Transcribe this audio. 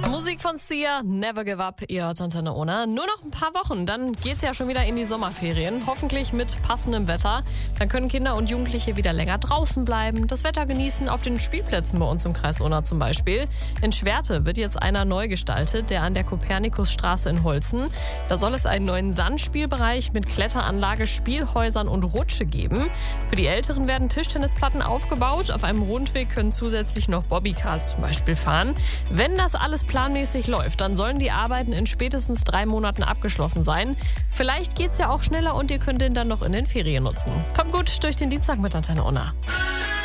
Musik von Sia, Never Give Up, ihr hört Antenne Ona. Nur noch ein paar Wochen, dann geht's ja schon wieder in die Sommerferien. Hoffentlich mit passendem Wetter. Dann können Kinder und Jugendliche wieder länger draußen bleiben, das Wetter genießen, auf den Spielplätzen bei uns im Kreis Ona zum Beispiel. In Schwerte wird jetzt einer neu gestaltet, der an der Kopernikusstraße in Holzen. Da soll es einen neuen Sandspielbereich mit Kletteranlage, Spielhäusern und Rutsche geben. Für die Älteren werden Tischtennisplatten aufgebaut. Auf einem Rundweg können zusätzlich noch Bobbycars zum Beispiel fahren. Wenn das alles planmäßig läuft, dann sollen die Arbeiten in spätestens 3 Monaten abgeschlossen sein. Vielleicht geht's ja auch schneller und ihr könnt den dann noch in den Ferien nutzen. Kommt gut durch den Dienstag mit Antenne Ona.